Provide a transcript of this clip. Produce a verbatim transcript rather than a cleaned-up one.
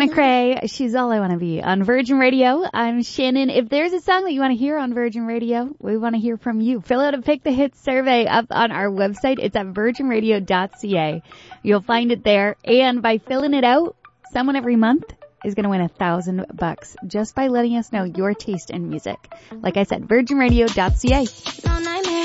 McRae, She's All I Want to Be on Virgin Radio. I'm Shannon. If there's a song that you want to hear on Virgin Radio, we want to hear from you. Fill out a Pick the Hits survey up on our website. It's at virgin radio dot c a. You'll find it there. And by filling it out, someone every month is going to win a thousand bucks just by letting us know your taste in music. Like I said, virgin radio dot c a.